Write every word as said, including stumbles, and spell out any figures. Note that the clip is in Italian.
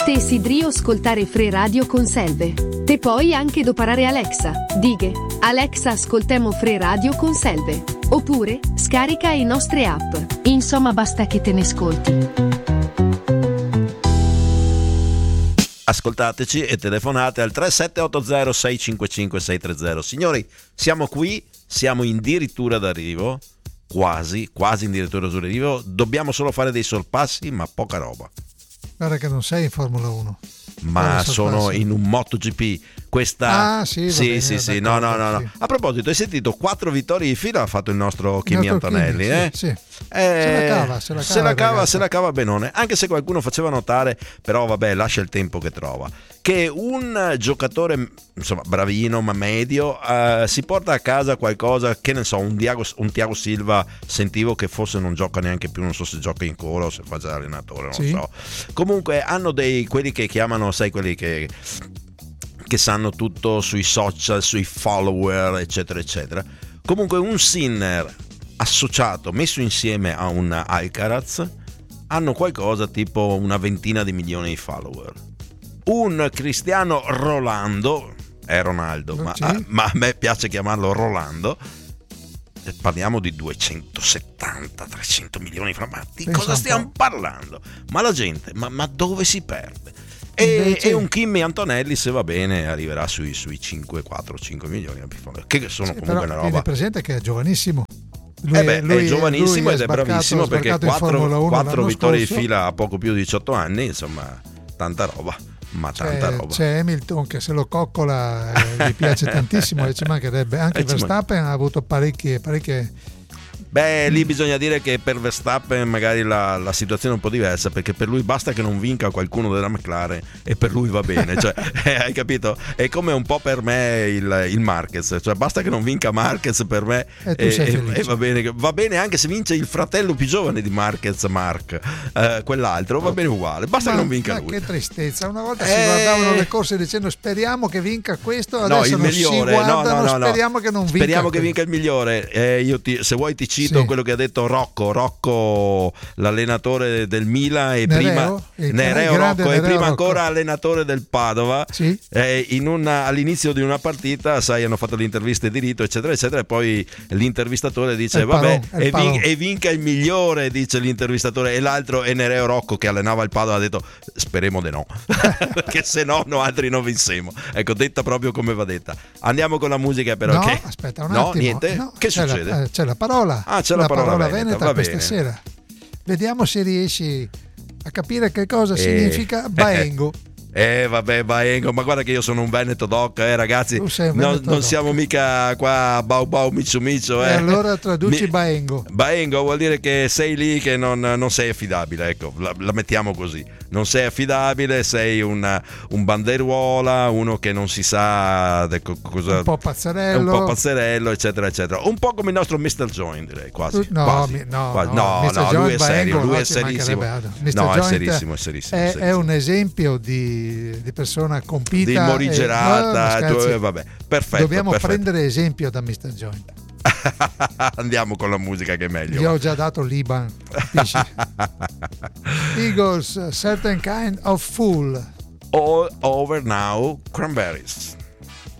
Te sidrio ascoltare Free Radio con Selve. Te poi anche doparare Alexa. Dighe, Alexa ascoltemo Free Radio con Selve. Oppure, scarica i nostre app. Insomma basta che te ne ascolti. Ascoltateci e telefonate al tre sette otto zero sei cinque cinque sei tre zero. Signori, siamo qui, siamo addirittura d'arrivo, quasi, quasi addirittura d'arrivo. Dobbiamo solo fare dei sorpassi, ma poca roba. Guarda che non sei in Formula uno. Ma sono in un MotoGP. Questa ah sì sì bene, sì sì no no no, no. Sì. A proposito, hai sentito quattro vittorie di fila ha fatto il nostro Kimi Antonelli, Kimi, eh? sì, sì. Eh, se la cava se la cava se la cava, se la cava cava benone, anche se qualcuno faceva notare, però vabbè, lascia il tempo che trova, che un giocatore insomma bravino ma medio eh, si porta a casa qualcosa, che ne so, un Thiago, un Thiago Silva, sentivo che forse non gioca neanche più, non so se gioca in cola o se fa già allenatore, non sì. so. Comunque hanno dei quelli che chiamano, sai, quelli che che sanno tutto sui social, sui follower, eccetera eccetera. Comunque un Sinner associato, messo insieme a un Alcaraz, hanno qualcosa tipo una ventina di milioni di follower. Un Cristiano Rolando, è Ronaldo, ma, sì. a, ma a me piace chiamarlo Rolando, parliamo di duecentosettanta trecento milioni di ma di Pensa cosa stiamo parlando? Ma la gente, ma, ma dove si perde? E, Invece... e un Kimi Antonelli, se va bene, arriverà sui, sui cinque, quattro, cinque milioni, che sono sì, comunque una roba. Tieni presente che è giovanissimo. Lui, eh beh, lui, è giovanissimo ed è bravissimo, perché quattro, quattro vittorie scorso. di fila a poco più di diciotto anni, insomma, tanta roba. Ma tanta c'è, roba. C'è Hamilton che se lo coccola, eh, gli piace tantissimo, e ci mancherebbe. Anche eh, Verstappen ha avuto parecchie, parecchie. Beh, lì bisogna dire che per Verstappen magari la, la situazione è un po' diversa, perché per lui basta che non vinca qualcuno della McLaren e per lui va bene, cioè, eh, hai capito? È come un po' per me il, il Marquez, cioè basta che non vinca Marquez per me e, e, e, e va bene, va bene anche se vince il fratello più giovane di Marquez, Mark, eh, quell'altro va bene uguale, basta ma, che non vinca ma lui. Che tristezza, una volta eh... si guardavano le corse dicendo speriamo che vinca questo, adesso no, il non migliore, si guardano, no, no, no, speriamo che non vinca. Speriamo che vinca il migliore. Eh, io ti, se vuoi ti cito sì. quello che ha detto Rocco, Rocco l'allenatore del Milan e Nereo, prima Nereo Rocco Nereo e prima Rocco. ancora allenatore del Padova. Sì. Eh, in una, all'inizio di una partita, sai, hanno fatto le interviste di rito, eccetera, eccetera, e poi l'intervistatore dice vabbè, e, vin- e vinca il migliore, dice l'intervistatore, e l'altro è Nereo Rocco che allenava il Padova, ha detto speriamo di no, perché se no, no altri non vincemo. Ecco, detta proprio come va detta. Andiamo con la musica però. No, che... aspetta un no, attimo. Niente? No, che c'è succede? La, c'è la parola. Ah, c'è la, la parola, parola veneta, veneta va questa bene. sera. Vediamo se riesci a capire che cosa eh, significa Baengo. Eh vabbè, Baengo, ma guarda che io sono un Veneto doc, eh ragazzi, non, non siamo mica qua bau bau micio micio, eh. E allora traduci Mi... Baengo. Baengo vuol dire che sei lì che non, non sei affidabile, ecco, la, la mettiamo così. Non sei affidabile, sei una, un banderuola, uno che non si sa de, cosa, un po' pazzerello, un po' pazzerello, eccetera, eccetera. Un po' come il nostro mister Join, direi, quasi. No, quasi, mi, no, quasi. no, no, no lui è serio, lui no, è serissimo. No, è serissimo, è serissimo. È, è, serissimo. è un esempio di di persona compita, di morigerata, e, no, tu, vabbè, perfetto. Dobbiamo perfetto. prendere esempio da mister Joint. Andiamo con la musica che è meglio. Gli ho già dato l'I B A N. Eagles, Certain Kind of Fool. All Over Now, Cranberries.